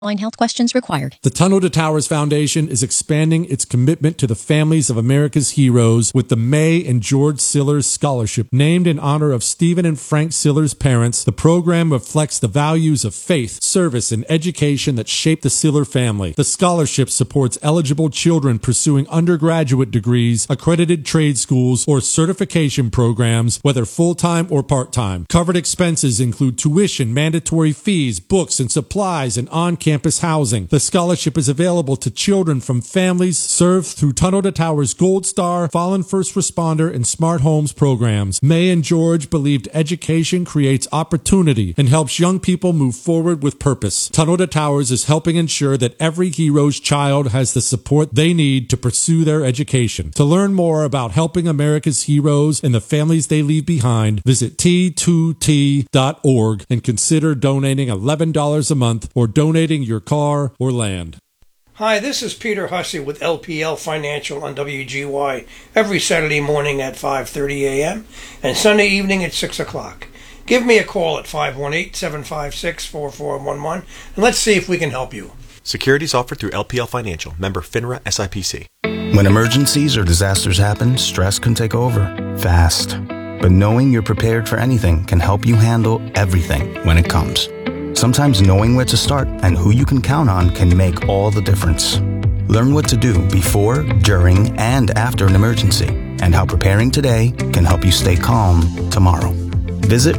Line health questions required. The Tunnel to Towers Foundation is expanding its commitment to the families of America's heroes with the May and George Sillers Scholarship. Named in honor of Stephen and Frank Sillers' parents, the program reflects the values of faith, service, and education that shaped the Siller family. The scholarship supports eligible children pursuing undergraduate degrees, accredited trade schools, or certification programs, whether full-time or part-time. Covered expenses include tuition, mandatory fees, books and supplies, and on-campus housing. The scholarship is available to children from families served through Tunnel to Towers Gold Star, Fallen First Responder, and Smart Homes programs. May and George believed education creates opportunity and helps young people move forward with purpose. Tunnel to Towers is helping ensure that every hero's child has the support they need to pursue their education. To learn more about helping America's heroes and the families they leave behind, visit T2T.org and consider donating $11 a month or donating your car or land. Hi, this is Peter Hussey with LPL Financial on WGY every Saturday morning at 5:30 a.m. and Sunday evening at 6 o'clock. Give me a call at 518-756-4411 and let's see if we can help you. Securities offered through LPL Financial, member FINRA SIPC. When emergencies or disasters happen, stress can take over fast. But knowing you're prepared for anything can help you handle everything when it comes. Sometimes knowing where to start and who you can count on can make all the difference. Learn what to do before, during, and after an emergency, and how preparing today can help you stay calm tomorrow. Visit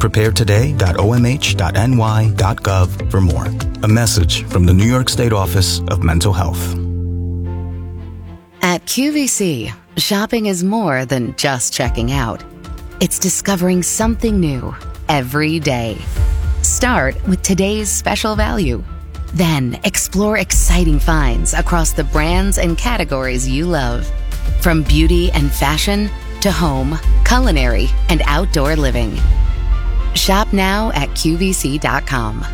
preparetoday.omh.ny.gov for more. A message from the New York State Office of Mental Health. At QVC, shopping is more than just checking out. It's discovering something new every day. Start with today's special value. Then explore exciting finds across the brands and categories you love. From beauty and fashion to home, culinary, and outdoor living. Shop now at QVC.com.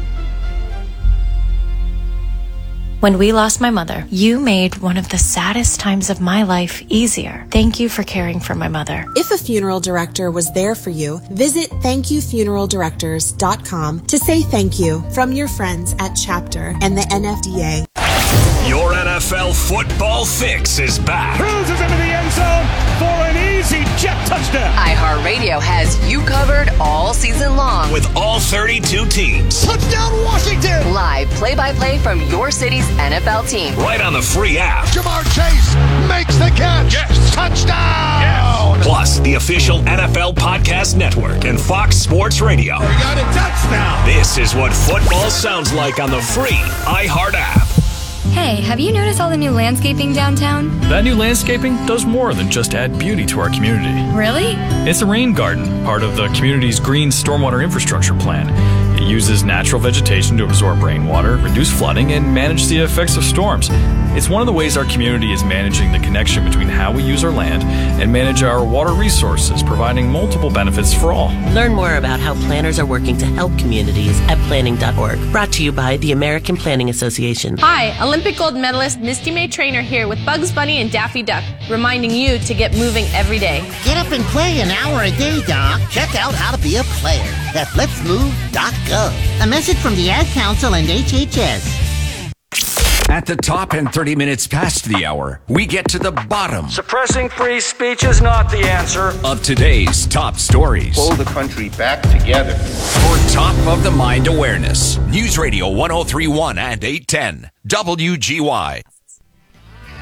When we lost my mother, you made one of the saddest times of my life easier. Thank you for caring for my mother. If a funeral director was there for you, visit thankyoufuneraldirectors.com to say thank you from your friends at Chapter and the NFDA. Your NFL football fix is back. Cruises into the end zone for an easy jet touchdown. iHeartRadio has you covered all season long. With all 32 teams. Touchdown Washington! Live play-by-play from your city's NFL team. Right on the free app. Ja'Marr Chase makes the catch. Yes. Touchdown! Yes. Plus, the official NFL Podcast Network and Fox Sports Radio. We got a touchdown! This is what football sounds like on the free iHeart app. Hey, have you noticed all the new landscaping downtown? That new landscaping does more than just add beauty to our community. Really? It's a rain garden, part of the community's green stormwater infrastructure plan. It uses natural vegetation to absorb rainwater, reduce flooding, and manage the effects of storms. It's one of the ways our community is managing the connection between how we use our land and manage our water resources, providing multiple benefits for all. Learn more about how planners are working to help communities at planning.org. Brought to you by the American Planning Association. Hi, Olympic gold medalist Misty May Trainer here with Bugs Bunny and Daffy Duck, reminding you to get moving every day. Get up and play an hour a day, Doc. Check out how to be a player at letsmove.gov. A message from the Ad Council and HHS. At the top and 30 minutes past the hour, we get to the bottom. Suppressing free speech is not the answer. Of today's top stories. Pull the country back together. For top of the mind awareness. News Radio 1031 and 810. WGY.